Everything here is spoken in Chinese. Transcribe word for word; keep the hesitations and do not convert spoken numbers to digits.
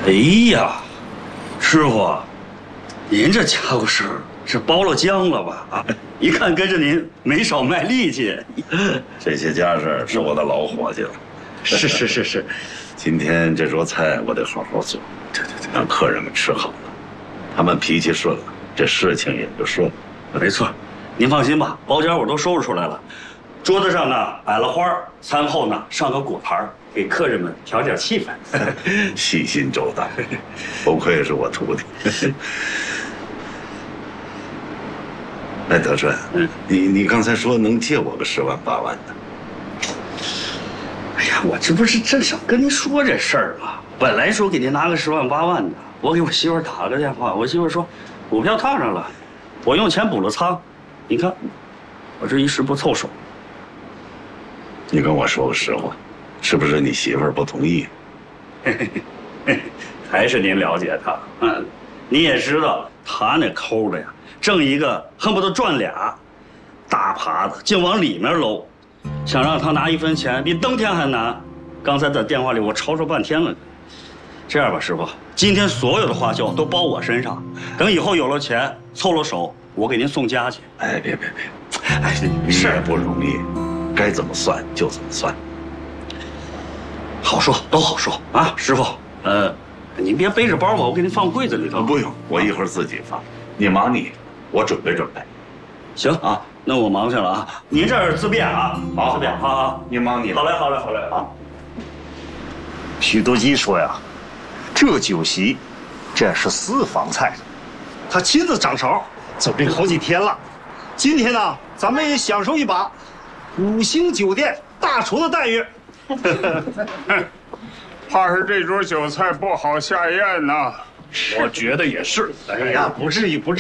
哎呀，师傅，您这家伙是是包了浆了吧？啊，一看跟着您没少卖力气。 这些家事是我的老伙计了。 是是是是， 今天这桌菜我得好好做， 对对对， 让客人们吃好了，他们脾气顺了，这事情也就顺了。 没错，您放心吧，包间我都收拾出来了，桌子上呢摆了花，餐后呢上个果盘，给客人们调点气氛。 细心周到，不愧是我徒弟。哎，德顺，嗯，你你刚才说能借我个十万八万的。 哎呀，我这不是正想跟您说这事儿吗？本来说给您拿个十万八万的，我给我媳妇儿打了个电话，我媳妇儿说股票套上了，我用钱补了仓，你看，我这一时不凑手。 你跟我说个实话，是不是你媳妇儿不同意？ 还是您了解她，嗯，你也知道她那抠的呀，挣一个恨不得赚俩，大耙子净往里面搂。想让他拿一分钱比登天还难。刚才在电话里我吵吵半天了。这样吧，师傅，今天所有的花销都包我身上，等以后有了钱凑了手，我给您送家去。 哎，别别别，哎，你也不容易，该怎么算就怎么算。 好说，都好说啊，师傅。呃，您别背着包吧，我给您放柜子里头。 不用，我一会儿自己放。你忙你，我准备准备。 行啊。那我忙去了啊！您这儿自便啊， 好， 自便，好好， 您忙你的。 好嘞，好嘞，好嘞啊！ 许多基说呀，这酒席，这是私房菜，他亲自掌勺，准备好几天了。今天呢，咱们也享受一把五星酒店大厨的待遇。 怕是这桌酒菜不好下咽呐。 我觉得也是。哎呀，不至于，不至于。